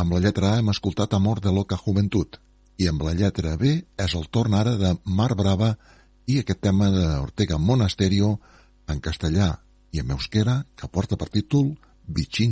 Amb la lletra A hem escoltat Amor de Loca Juventud i amb la lletra B és el torn ara de Mar Brava i aquest tema d'Ortega Monasterio en castellà i en euskera que porta per títol Vichin